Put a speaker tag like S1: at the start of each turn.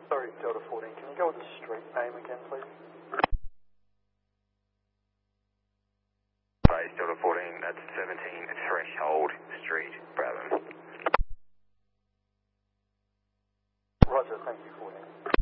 S1: Sorry, Delta 14. Can you go with the street name again, please?
S2: Base Delta 14, that's 17 Threshold Street, Brabham.
S1: Roger, thank you, 14.